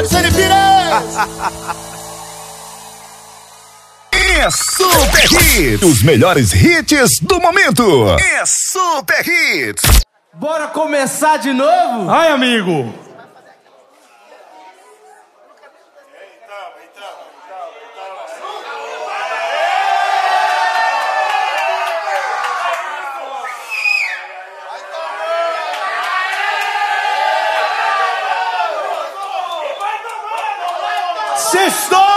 Alexandre Pires! É Super Hits, os melhores hits do momento. É Super Hits. Bora começar de novo? Ai, amigo. Sextou!